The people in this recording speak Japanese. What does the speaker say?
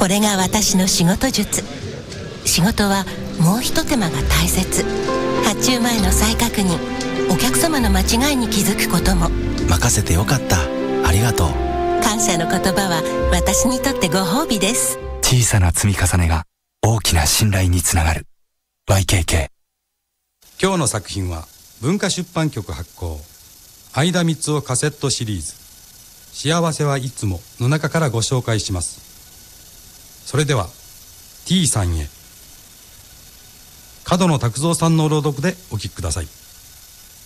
これが私の仕事術。仕事はもう一手間が大切。発注前の再確認、お客様の間違いに気づくことも。 任せてよかった、ありがとう。 感謝の言葉は私にとってご褒美です。 小さな積み重ねが大きな信頼につながる。 YKK。 今日の作品は文化出版局発行相田光雄カセットシリーズ幸せはいつもの中からご紹介します。それでは T さんへ、角野卓造さんの朗読でお聞きください。